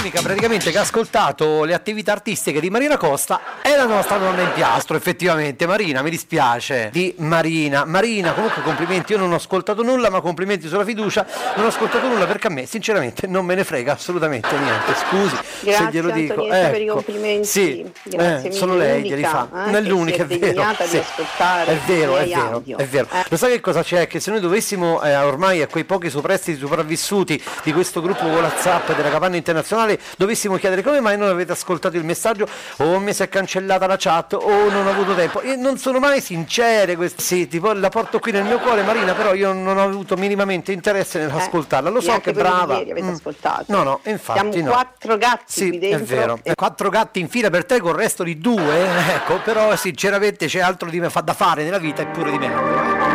l'unica praticamente che ha ascoltato le attività artistiche di Marina Costa è la nostra donna in piastro, effettivamente. Marina, mi dispiace di Marina. Marina, comunque complimenti, io non ho ascoltato nulla, ma complimenti sulla fiducia. Non ho ascoltato nulla perché a me sinceramente non me ne frega assolutamente niente. Scusi grazie, se glielo dico. Antonietta, per i complimenti. Sì, grazie solo mille, lei glieli fa. Non è l'unica, è vero. Sì. È vero, è vero. Lo sai che cosa c'è? Che se noi dovessimo ormai a quei pochi superstiti sopravvissuti di questo gruppo WhatsApp della Capanna Internazionale dovessimo chiedere come mai non avete ascoltato il messaggio, o mi si è cancellata la chat, o non ho avuto tempo, e non sono mai sincere queste, sì, tipo la porto qui nel mio cuore Marina, però io non ho avuto minimamente interesse nell'ascoltarla. Lo so che è brava. Ieri avete ascoltato. No, infatti siamo no. 4 gatti sì, qui dentro. È vero. 4 gatti in fila per te con il resto di 2, ecco, però sinceramente c'è altro da fare nella vita e pure di meglio.